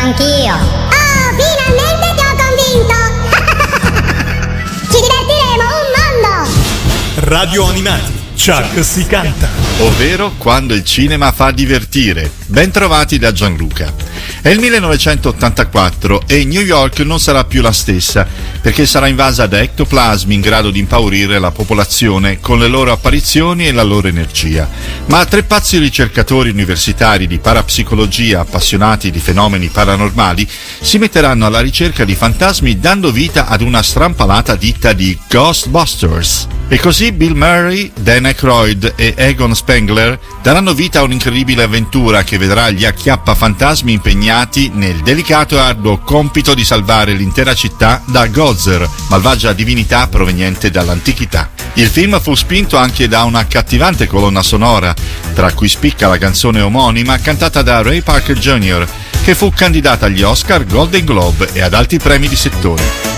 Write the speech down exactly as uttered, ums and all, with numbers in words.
anch'io. Oh, finalmente ti ho convinto! Ci divertiremo un mondo! Radio Animati, Chuck si canta. Ovvero quando il cinema fa divertire. Ben trovati da Gianluca. È il millenovecentottantaquattro e New York non sarà più la stessa, perché sarà invasa da ectoplasmi in grado di impaurire la popolazione con le loro apparizioni e la loro energia. Ma tre pazzi ricercatori universitari di parapsicologia appassionati di fenomeni paranormali si metteranno alla ricerca di fantasmi, dando vita ad una strampalata ditta di Ghostbusters. E così Bill Murray, Dan Aykroyd e Egon Spengler daranno vita a un'incredibile avventura che vedrà gli acchiappafantasmi impegnati nel delicato e arduo compito di salvare l'intera città da Gozer, malvagia divinità proveniente dall'antichità. Il film fu spinto anche da una accattivante colonna sonora, tra cui spicca la canzone omonima cantata da Ray Parker Junior, che fu candidata agli Oscar, Golden Globe e ad altri premi di settore.